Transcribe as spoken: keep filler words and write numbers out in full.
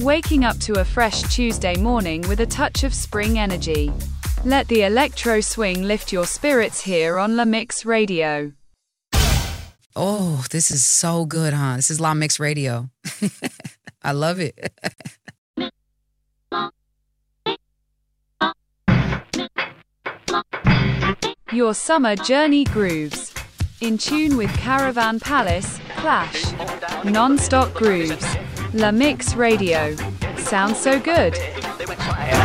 waking up to a fresh Tuesday morning with a touch of spring energy. Let the electro swing lift your spirits here on La Mix Radio. Oh, this is so good, huh? This is La Mix Radio. I love it. Your summer journey grooves. In tune with Caravan Palace, Clash, non-stop grooves. La Mix Radio. Sounds so good.